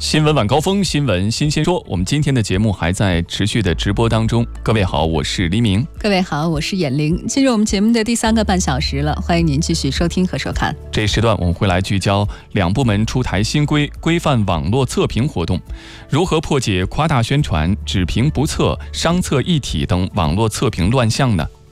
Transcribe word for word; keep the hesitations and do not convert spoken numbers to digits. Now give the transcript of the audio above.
新闻晚高峰，新闻新鲜说。我们今天的节目还在持续的直播当中。各位好，我是黎明。 各位好，我是闫玲。进入我们节目的第三个半小时了，欢迎您继续收听和收看。 这一时段我们会来聚焦两部门出台新规，规范网络测评活动，如何破解夸大宣传、只评不测、商测一体等网络测评乱象呢？